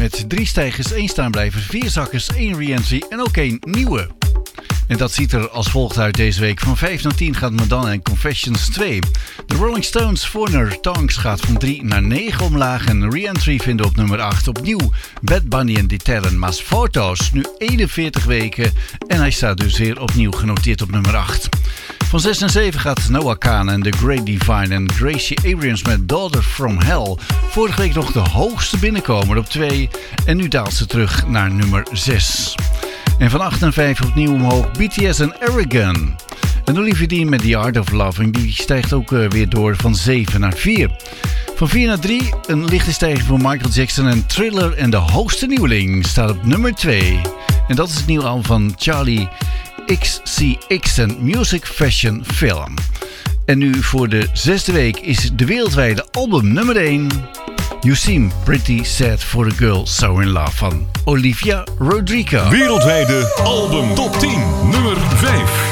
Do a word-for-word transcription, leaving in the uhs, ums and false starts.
met drie stijgers, één staanblijver, vier zakkers, één re-entry en ook één nieuwe. En dat ziet er als volgt uit deze week. Van vijf naar tien gaat Madonna en Confessions twee. De Rolling Stones Foreigner Tongues gaat van drie naar negen omlaag. En re-entry vinden op nummer acht. Opnieuw Bad Bunny en Deterren Mas Fotos. Nu eenenveertig weken. En hij staat dus weer opnieuw genoteerd op nummer acht. Van zes naar zeven gaat Noah Kahan en The Great Divine en Gracie Abrams met Daughter from Hell. Vorige week nog de hoogste binnenkomer op twee. En nu daalt ze terug naar nummer zes. En van acht naar vijf opnieuw omhoog B T S en Aragon. En Olivia Dean met The Art of Loving, die stijgt ook uh, weer door van zeven naar vier. Van vier naar drie een lichte stijging voor Michael Jackson en Thriller en de hoogste nieuweling staat op nummer twee. En dat is het nieuwe album van Charlie X C X en Music Fashion Film. En nu voor de zesde week is de wereldwijde album nummer één... You Seem Pretty Sad for a Girl So in Love van Olivia Rodrigo. Wereldwijde album top tien, nummer vijf.